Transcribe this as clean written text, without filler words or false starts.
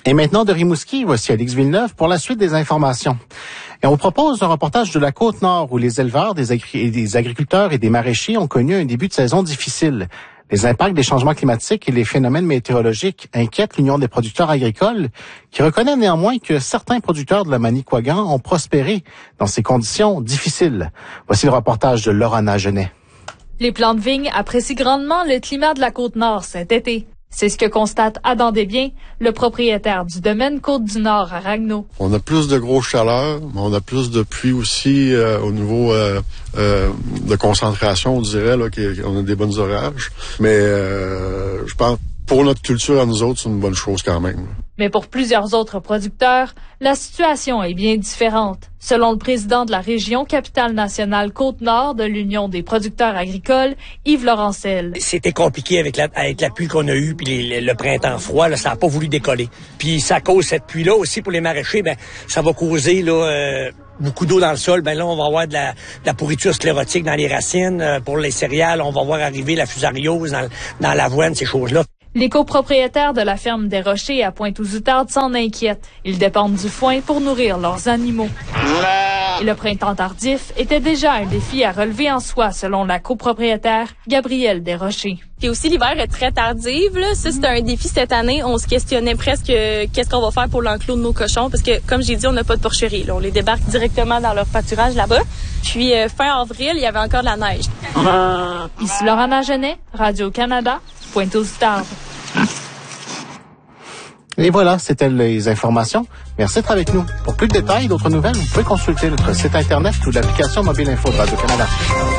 Et maintenant de Rimouski, voici Alix Villeneuve pour la suite des informations. Et on vous propose un reportage de la Côte-Nord où les éleveurs, des agriculteurs et des maraîchers ont connu un début de saison difficile. Les impacts des changements climatiques et les phénomènes météorologiques inquiètent l'Union des producteurs agricoles, qui reconnaît néanmoins que certains producteurs de la Manicouagan ont prospéré dans ces conditions difficiles. Voici le reportage de Laurana Genet. Les plants de vigne apprécient grandement le climat de la Côte-Nord cet été. C'est ce que constate Adam Desbiens, le propriétaire du domaine Côte-du-Nord à Ragno. On a plus de grosses chaleurs, mais on a plus de pluie aussi au niveau de concentration, on dirait, là, qu'on a des bonnes orages. Mais je pense pour notre culture à nous autres, c'est une bonne chose quand même. Mais pour plusieurs autres producteurs, la situation est bien différente. Selon le président de la région Capitale-Nationale Côte-Nord de l'Union des producteurs agricoles, Yves Laurencel. C'était compliqué avec la pluie qu'on a eue, puis le printemps froid, là, ça n'a pas voulu décoller. Puis ça cause cette pluie-là aussi pour les maraîchers, ça va causer beaucoup d'eau dans le sol. Là, on va avoir de la pourriture sclérotique dans les racines. Pour les céréales, on va voir arriver la fusariose dans l'avoine, ces choses-là. Les copropriétaires de la ferme des Rochers à Pointe-aux-Outardes s'en inquiètent. Ils dépendent du foin pour nourrir leurs animaux. Et le printemps tardif était déjà un défi à relever en soi, selon la copropriétaire Gabrielle Desrochers. Et aussi, l'hiver est très tardif. Là. Ça, c'est un défi cette année. On se questionnait presque qu'est-ce qu'on va faire pour l'enclos de nos cochons. Parce que, comme j'ai dit, on n'a pas de porcherie. Là. On les débarque directement dans leur pâturage là-bas. Puis, fin avril, il y avait encore de la neige. Ici Laurana Genet, Radio-Canada, Pointe-aux-Outardes. Et voilà, c'était les informations. Merci d'être avec nous. Pour plus de détails et d'autres nouvelles, vous pouvez consulter notre site Internet ou l'application mobile info de Radio-Canada.